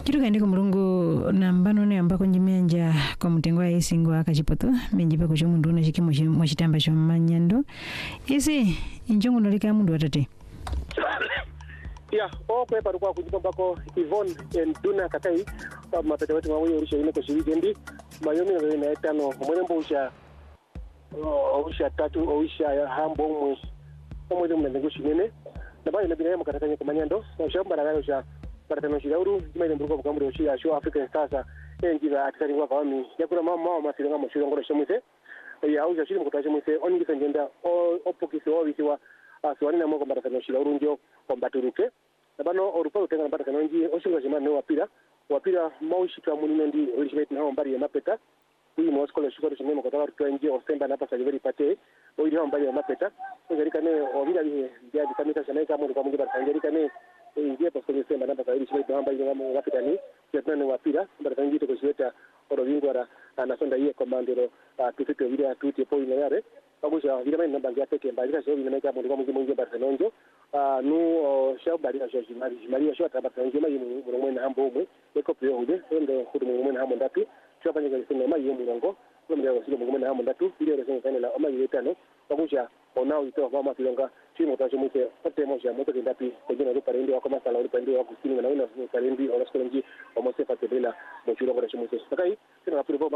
Chitukaendeko mulungu nambano ne ambako njimenja kwa mutengo wa isingo akachipoto menjipa kucho mundu na chikimo mwachitamba cho manyando isi injongo nolika mundu watate ya okwe parukwa kujipambako Yvonne Duna Katai mapete wetu mawili ulisha ineko shirikendi mayomi na etano mwenembo usha tatu usha hambo umwe mwenengo shinene na bayo nabina yamo katakanya kumanyando usha mbaragalo usha paratano shilauru jima ile mburuko bukamuri usha show African Stars enjiga atikari kwa kawami yakura mama masiranga mashuro ngoro shamuse ya usha shiri mkotaje muse oningisa njenda opokisi wabisiwa aswani na moko paratano shilauru njo kombaturuke nabano orupa utenga na paratano nji oshinga jima ne wapira maushika munine ndi ulishimeti na mbari ya mapeta huyu mwaskola shukuru shimemo kwa tawa nje osemba na pasa jiveri pate oili hao mbali ya mapeta ngerika ne wabila dia dikamita shanaika mungu kwa mungu baraka ngerika ne ingia paskola semba na pasa ulishimeti na mbali ya mapeta ni kiatana wapira baraka njito kushileta orobingwa na sonda hiye komandero tufite vile atuti po ina yare bagusha vile mimi namba ya peke mbali kasho vile naika mungu kwa mungu baraka nonjo shabari ya Maria shota baraka nje mai mungu na hambo umwe eko pio ude ndo kudu mungu na hambo ndatu chopanya kwa sema mai mungu kwa mjao sio mungu na hambo ndatu ile ile sema na mai yetano bagusha onao ito mama filonga chimo tacho mute pate moja moto kindapi kwa jina la parende wako masala ule pande wako kusini na wewe na parende ona skolenji wa mosefa tebela mchuro kwa chimo sasa kai sina